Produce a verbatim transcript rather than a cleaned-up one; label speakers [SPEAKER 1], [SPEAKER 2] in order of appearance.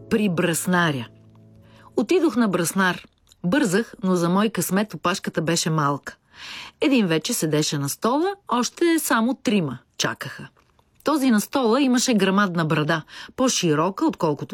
[SPEAKER 1] При браснаря. Отидох на браснар. Бързах, но за мой късмет опашката беше малка. Един вече седеше на стола, още само трима чакаха. Този на стола имаше грамадна брада, по-широка, отколкото